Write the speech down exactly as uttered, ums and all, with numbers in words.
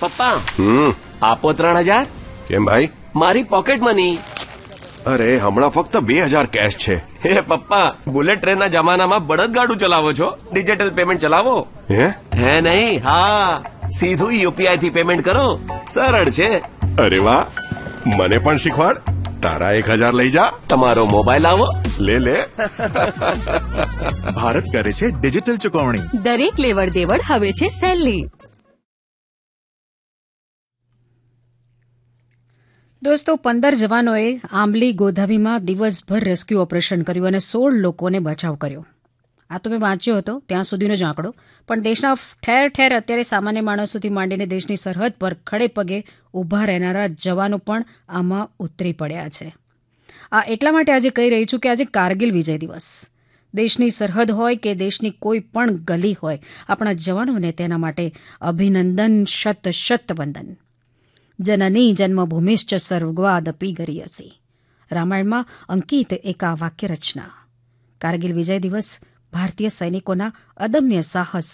પપ્પા હમ આપો ત્રણ હજાર. કેમ ભાઈ? મારી પોકેટ મની. અરે હમણાં ફક્ત બે હજાર કેશ છે. હે પપ્પા, બુલેટ ટ્રેનના જમાનામાં બળદગાડું ચલાવો છો, ડિજિટલ પેમેન્ટ ચલાવો. હે હે નહીં, હા સીધું યુપીઆઈ થી પેમેન્ટ કરો, સરળ છે. અરે વાહ, મને પણ શીખવાડ. તારા એક હજાર લઈ જા. તમારો મોબાઈલ આવો. લે લે. ભારત કરે છે ડિજિટલ ચુકવણી. દરેક લેવડ દેવડ હવે છે સહેલી. દોસ્તો, પંદર જવાનોએ આંબલી ગોધાવીમાં દિવસભર રેસ્ક્યુ ઓપરેશન કર્યું અને સોળ લોકોને બચાવ કર્યો. આ તો મેં વાંચ્યો હતો ત્યાં સુધીનો જ આંકડો, પણ દેશના ઠેર ઠેર અત્યારે સામાન્ય માણસોથી માંડીને દેશની સરહદ પર ખડે પગે ઊભા રહેનારા જવાનો પણ આમાં ઉતરી પડ્યા છે. આ એટલા માટે આજે કહી રહી છું કે આજે કારગિલ વિજય દિવસ. દેશની સરહદ હોય કે દેશની કોઈ પણ ગલી હોય, આપણા જવાનોને તેના માટે અભિનંદન, શત શત વંદન. જનની જન્મભૂમિશ્ચ સર્વસ્વાદપી ગરીયસી. રામાયણમાં અંકિત એક આ વાક્ય રચના. કારગિલ વિજય દિવસ ભારતીય સૈનિકોના અદમ્ય સાહસ